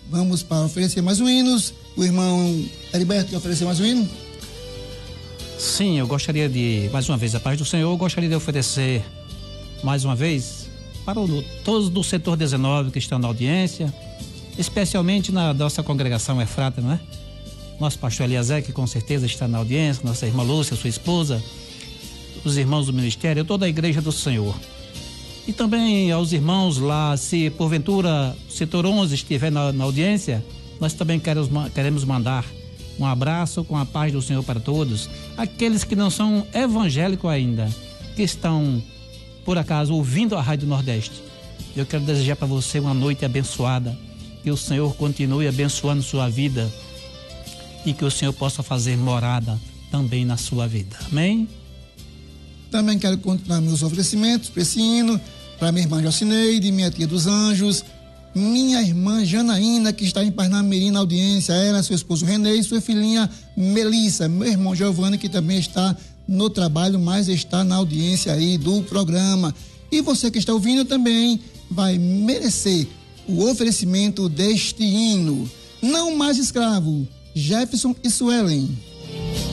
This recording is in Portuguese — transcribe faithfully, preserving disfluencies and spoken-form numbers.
Vamos para oferecer mais um hino. O irmão Heriberto quer oferecer mais um hino? Sim, eu gostaria de, mais uma vez, a paz do Senhor, eu gostaria de oferecer mais uma vez para o, todos do setor dezenove que estão na audiência, especialmente na nossa congregação Efrata, não é? Nosso pastor Eliazé, que com certeza está na audiência, nossa irmã Lúcia, sua esposa, os irmãos do ministério, toda a igreja do Senhor. E também aos irmãos lá, se porventura o setor onze estiver na, na audiência, nós também queremos, queremos mandar um abraço com a paz do Senhor para todos. Aqueles que não são evangélicos ainda, que estão, por acaso, ouvindo a Rádio Nordeste. Eu quero desejar para você uma noite abençoada, que o Senhor continue abençoando sua vida e que o Senhor possa fazer morada também na sua vida. Amém? Também quero continuar meus oferecimentos para esse hino, para minha irmã Jocineide, minha tia dos Anjos, minha irmã Janaína, que está em Parnamirim na audiência, ela, seu esposo Renê e sua filhinha Melissa, meu irmão Giovanni, que também está no trabalho, mas está na audiência aí do programa. E você que está ouvindo também vai merecer o oferecimento deste hino. Não mais escravo, Jefferson e Suelen.